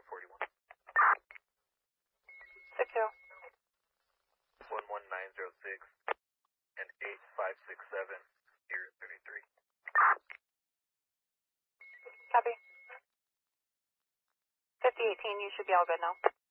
41. 60. 11906 and 8567, here 33. Copy. 5018, you should be all good now.